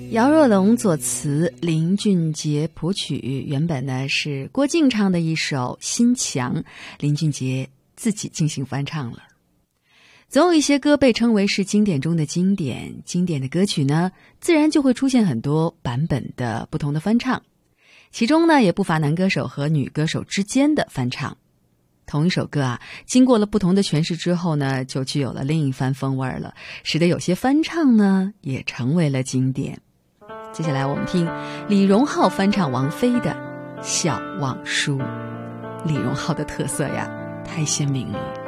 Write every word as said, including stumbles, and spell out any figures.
姚若龙作词，林俊杰谱曲，原本呢是郭靖唱的一首《心墙》，林俊杰自己进行翻唱了。总有一些歌被称为是经典中的经典，经典的歌曲呢，自然就会出现很多版本的不同的翻唱，其中呢也不乏男歌手和女歌手之间的翻唱。同一首歌啊，经过了不同的诠释之后呢，就具有了另一番风味了，使得有些翻唱呢也成为了经典。接下来我们听李荣浩翻唱王菲的《笑忘书》。李荣浩的特色呀，太鲜明了。